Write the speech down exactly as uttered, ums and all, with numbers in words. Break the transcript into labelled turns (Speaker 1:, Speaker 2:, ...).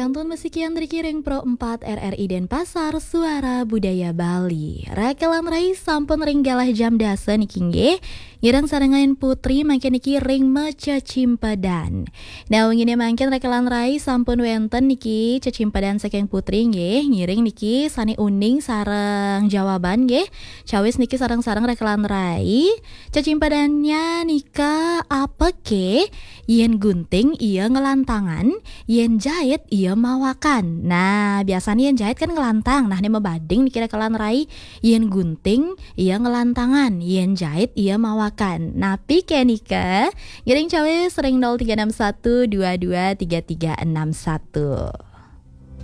Speaker 1: Pantun musik yang dikiring Pro empat R R I Denpasar Suara Budaya Bali. Rakelan rai sampun ringgalah jam dasa niki nggih. Girang sarengain putri makin niki ring meca cimpadan. Nah wingine mangkin rakelan rai sampun wenten niki cecimpadan saking putri nggih. Ngiring niki sani uning sareng jawaban nggih. Cawis niki sareng-sareng rakelan rai. Cecimpadannya nika apa ke? Yen gunting iya ngelantangan, yen jahit iya mawakan. Nah, biasanya yen jahit kan ngelantang. Nah, ini mebading dikira kelan rai, yen gunting iya ngelantangan, yen jahit iya mawakan. Napi kenika, giring cawe sering nol tiga enam satu dua dua tiga tiga enam satu.